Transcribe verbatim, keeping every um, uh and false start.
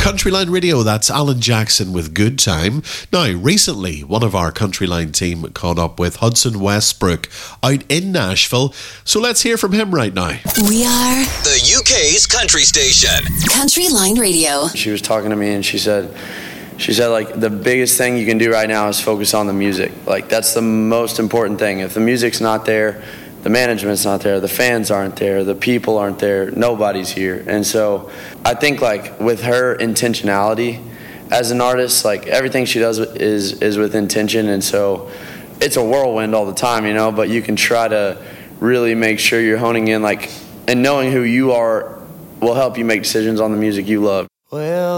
Countryline Radio, that's Alan Jackson with Good Time. Now, recently, one of our Countryline team caught up with Hudson Westbrook out in Nashville. So let's hear from him right now. We are the U K's country station. Countryline Radio. She was talking to me and she said, she said, like, the biggest thing you can do right now is focus on the music. Like, that's the most important thing. If the music's not there, the management's not there, the fans aren't there, the people aren't there, nobody's here. And so I think, like, with her intentionality as an artist, like, everything she does is is with intention. And so it's a whirlwind all the time, you know, but you can try to really make sure you're honing in, like, and knowing who you are will help you make decisions on the music you love. Well,